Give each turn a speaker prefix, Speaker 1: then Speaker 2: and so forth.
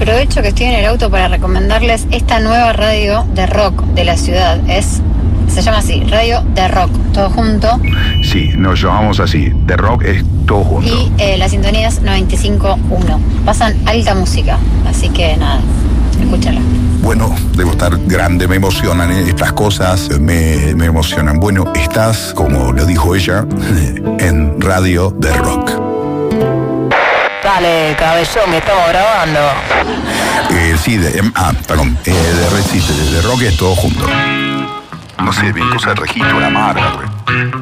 Speaker 1: aprovecho que estoy en el auto para recomendarles esta nueva radio de rock de la ciudad. Se llama así, Radio de Rock, todo junto.
Speaker 2: Sí, nos llamamos así, de rock es todo junto.
Speaker 1: Y la sintonía es 95.1. Pasan alta música, así que nada, escúchala.
Speaker 2: Bueno, debo estar grande, me emocionan estas cosas, me emocionan. Bueno, estás, como lo dijo ella, en Radio de Rock.
Speaker 3: Dale, cabezón, que estamos grabando.
Speaker 2: Sí, de rock es todo junto. No sé, bien cosa de registro, la marca,